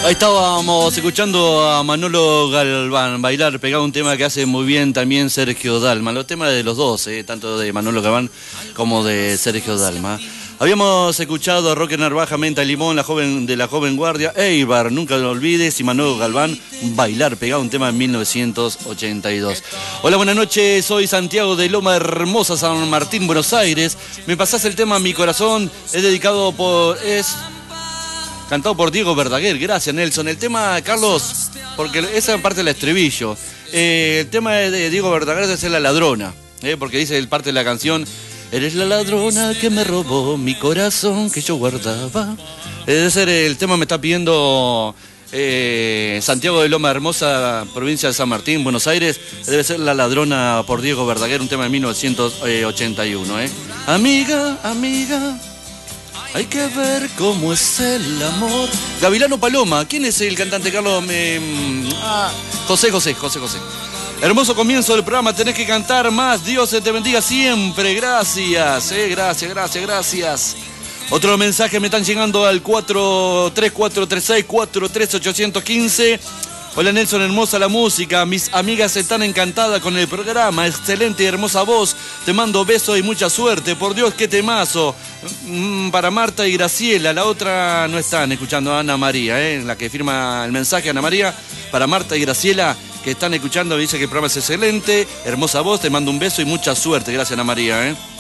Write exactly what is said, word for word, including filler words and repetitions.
Ahí estábamos escuchando a Manolo Galván bailar, pegado un tema que hace muy bien también Sergio Dalma. Los temas de los dos, eh, tanto de Manolo Galván como de Sergio Dalma. Habíamos escuchado a Roque Narvaja, Menta y Limón, la joven de la joven guardia, Eibar, nunca lo olvides, y Manolo Galván bailar, pegado un tema en mil novecientos ochenta y dos. Hola, buenas noches, soy Santiago de Loma Hermosa, San Martín, Buenos Aires. Me pasás el tema Mi Corazón, es dedicado por... es cantado por Diego Verdaguer. Gracias, Nelson. El tema, Carlos, porque esa parte del estribillo. Eh, el tema de Diego Verdaguer debe ser La Ladrona, eh, porque dice el parte de la canción: eres la ladrona que me robó mi corazón que yo guardaba. Debe ser el tema, me está pidiendo eh, Santiago de Loma Hermosa, provincia de San Martín, Buenos Aires. Debe ser La Ladrona por Diego Verdaguer, un tema de mil novecientos ochenta y uno. Eh. Amiga, amiga, hay que ver cómo es el amor. Gavilano Paloma, ¿quién es el cantante, Carlos? Me... Ah, José, José, José, José. Hermoso comienzo del programa, tenés que cantar más. Dios te bendiga siempre, gracias, eh, gracias, gracias, gracias. Otro mensaje me están llegando al cuatro tres cuatro tres seis cuatro tres ocho uno cinco. Hola Nelson, hermosa la música, mis amigas están encantadas con el programa, excelente y hermosa voz, te mando besos y mucha suerte, por Dios qué temazo. Mm, para Marta y Graciela, la otra no están escuchando, a Ana María, eh, la que firma el mensaje, Ana María, para Marta y Graciela, que están escuchando, dice que el programa es excelente, hermosa voz, te mando un beso y mucha suerte, gracias Ana María. Eh.